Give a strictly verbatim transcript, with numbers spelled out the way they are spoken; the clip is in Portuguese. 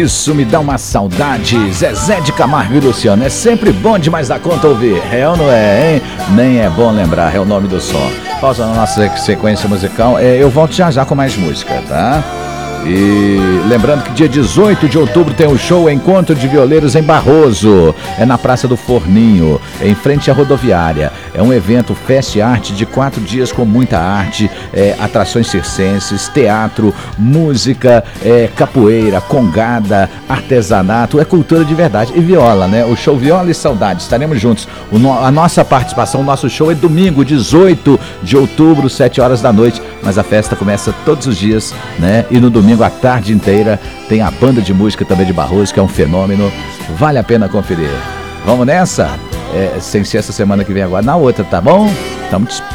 Isso me dá uma saudade, Zezé de Camargo e Luciano. É sempre bom demais da conta ouvir. É ou não é, hein? Nem é bom lembrar, é o nome do som. Pausa na nossa sequência musical. É, eu volto já já com mais música, tá? E lembrando que dia dezoito de outubro tem o show Encontro de Violeiros em Barroso. É na Praça do Forninho, em frente à rodoviária. É um evento Fest Arte de quatro dias com muita arte, é, atrações circenses, teatro, música, é, capoeira, congada, artesanato, é cultura de verdade. E viola, né? O show Viola e Saudade. Estaremos juntos. O no, a nossa participação, o nosso show é domingo, dezoito de outubro, sete horas da noite. Mas a festa começa todos os dias, né? E no domingo, a tarde inteira, tem a banda de música também de Barroso, que é um fenômeno. Vale a pena conferir. Vamos nessa? É, sem ser essa semana que vem agora, na outra, tá bom? Estamos